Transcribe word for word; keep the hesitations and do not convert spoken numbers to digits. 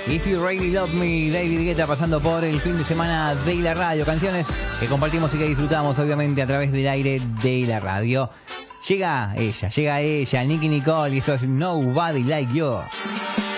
If You Really Love Me, David Guetta, pasando por el fin de semana de la radio. Canciones que compartimos y que disfrutamos, obviamente, a través del aire de la radio. Llega ella, llega ella, Nicki Nicole, y esto es Nobody Like You.